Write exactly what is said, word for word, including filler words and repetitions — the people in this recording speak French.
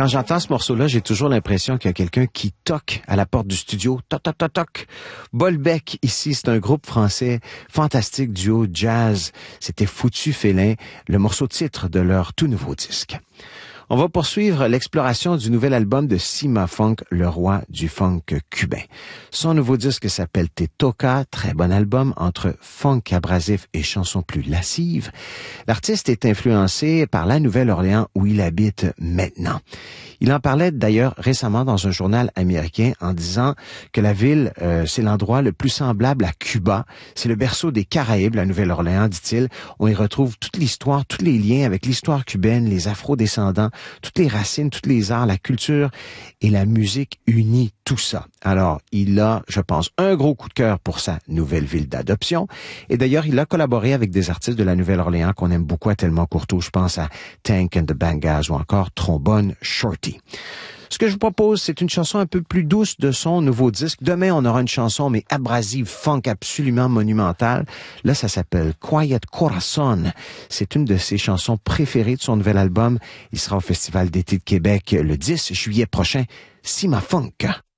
Quand j'entends ce morceau-là, j'ai toujours l'impression qu'il y a quelqu'un qui toque à la porte du studio. Toc, toc, toc, toc. Bolbec, ici, c'est un groupe français fantastique, duo jazz. C'était Foutu Félin, le morceau titre de leur tout nouveau disque. On va poursuivre l'exploration du nouvel album de Cima Funk, le roi du funk cubain. Son nouveau disque s'appelle Te Toca, très bon album entre funk abrasif et chansons plus lascives. L'artiste est influencé par la Nouvelle-Orléans où il habite maintenant. Il en parlait d'ailleurs récemment dans un journal américain en disant que la ville, euh, c'est l'endroit le plus semblable à Cuba. C'est le berceau des Caraïbes, la Nouvelle-Orléans, dit-il. On y retrouve toute l'histoire, tous les liens avec l'histoire cubaine, les afro-descendants, toutes les racines, tous les arts, la culture et la musique unit tout ça. Alors, il a, je pense, un gros coup de cœur pour sa nouvelle ville d'adoption. Et d'ailleurs, il a collaboré avec des artistes de la Nouvelle-Orléans qu'on aime beaucoup à Tellement Courteau. Je pense à Tank and the Bangas ou encore Trombone Shorty. Ce que je vous propose, c'est une chanson un peu plus douce de son nouveau disque. Demain, on aura une chanson, mais abrasive, funk absolument monumentale. Là, ça s'appelle Quiet Corazon. C'est une de ses chansons préférées de son nouvel album. Il sera au Festival d'été de Québec le dix juillet prochain. Cima Funk.